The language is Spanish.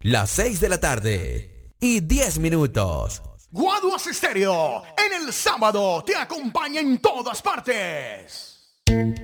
Las 6 de la tarde y 10 minutos. Guaduas Estéreo, en el sábado te acompaña en todas partes.